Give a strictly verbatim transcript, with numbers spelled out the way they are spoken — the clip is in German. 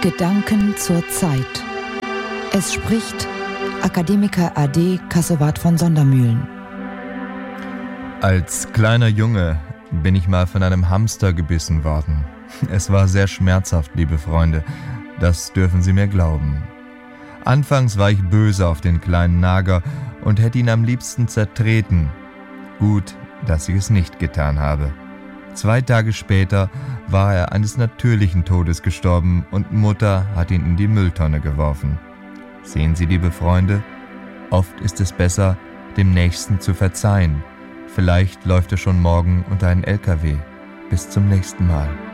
Gedanken zur Zeit. Es spricht Akademiker A D Kassowat von Sondermühlen. Als kleiner Junge bin ich mal von einem Hamster gebissen worden. Es war sehr schmerzhaft, liebe Freunde, das dürfen Sie mir glauben. Anfangs war ich böse auf den kleinen Nager und hätte ihn am liebsten zertreten. Gut, dass ich es nicht getan habe. Zwei Tage später war er eines natürlichen Todes gestorben und Mutter hat ihn in die Mülltonne geworfen. Sehen Sie, liebe Freunde, oft ist es besser, dem Nächsten zu verzeihen. Vielleicht läuft er schon morgen unter einen L K W. Bis zum nächsten Mal.